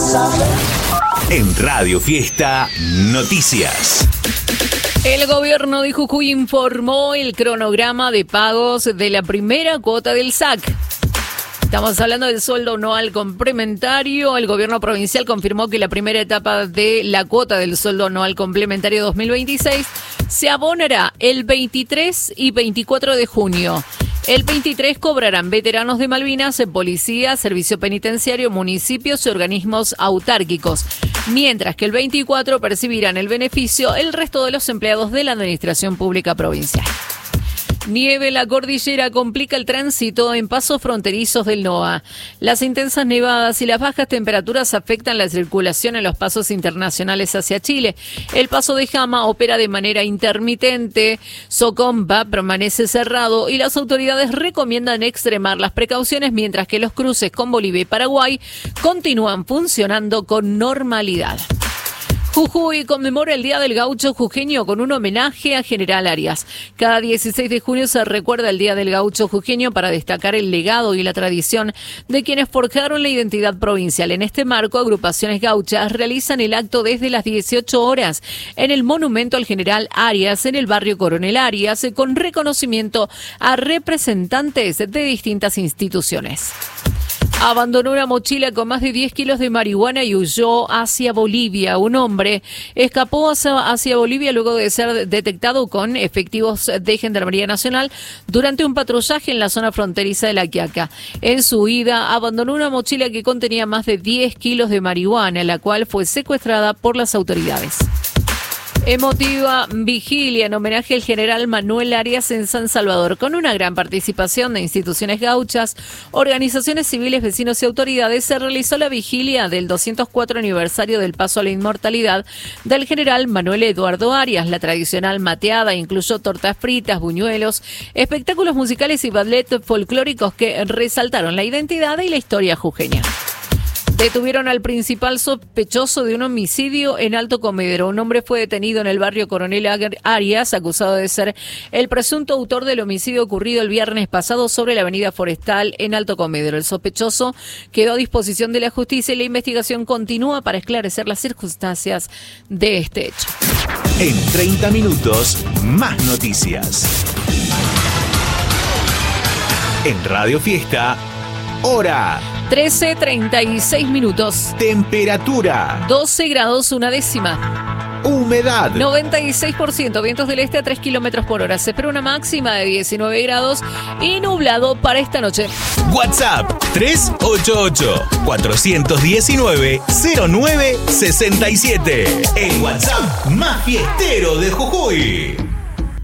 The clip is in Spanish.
En Radio Fiesta, noticias. El gobierno de Jujuy informó el cronograma de pagos de la primera cuota del SAC. Estamos hablando del sueldo anual complementario. El gobierno provincial confirmó que la primera etapa de la cuota del sueldo anual complementario 2026 se abonará el 23 y 24 de junio. El 23 cobrarán veteranos de Malvinas, policía, servicio penitenciario, municipios y organismos autárquicos, mientras que el 24 percibirán el beneficio el resto de los empleados de la Administración Pública Provincial. Nieve en la cordillera complica el tránsito en pasos fronterizos del NOA. Las intensas nevadas y las bajas temperaturas afectan la circulación en los pasos internacionales hacia Chile. El paso de Jama opera de manera intermitente, Socomba permanece cerrado y las autoridades recomiendan extremar las precauciones mientras que los cruces con Bolivia y Paraguay continúan funcionando con normalidad. Jujuy conmemora el Día del Gaucho Jujeño con un homenaje a General Arias. Cada 16 de junio se recuerda el Día del Gaucho Jujeño para destacar el legado y la tradición de quienes forjaron la identidad provincial. En este marco, agrupaciones gauchas realizan el acto desde las 18 horas en el monumento al General Arias en el barrio Coronel Arias, con reconocimiento a representantes de distintas instituciones. Abandonó una mochila con más de 10 kilos de marihuana y huyó hacia Bolivia. Un hombre escapó hacia Bolivia luego de ser detectado con efectivos de Gendarmería Nacional durante un patrullaje en la zona fronteriza de La Quiaca. En su huida, abandonó una mochila que contenía más de 10 kilos de marihuana, la cual fue secuestrada por las autoridades. Emotiva vigilia en homenaje al general Manuel Arias en San Salvador, con una gran participación de instituciones gauchas, organizaciones civiles, vecinos y autoridades. Se realizó la vigilia del 204 aniversario del paso a la inmortalidad del general Manuel Eduardo Arias. La tradicional mateada incluyó tortas fritas, buñuelos, espectáculos musicales y ballet folclóricos que resaltaron la identidad y la historia jujeña. Detuvieron al principal sospechoso de un homicidio en Alto Comedero. Un hombre fue detenido en el barrio Coronel Arias, acusado de ser el presunto autor del homicidio ocurrido el viernes pasado sobre la avenida Forestal en Alto Comedero. El sospechoso quedó a disposición de la justicia y la investigación continúa para esclarecer las circunstancias de este hecho. En 30 minutos, más noticias. En Radio Fiesta, hora. 13:36 minutos. Temperatura. 12 grados una décima. Humedad. 96%. Vientos del este a 3 kilómetros por hora. Se espera una máxima de 19 grados y nublado para esta noche. WhatsApp 388-419-0967. El WhatsApp más fiestero de Jujuy.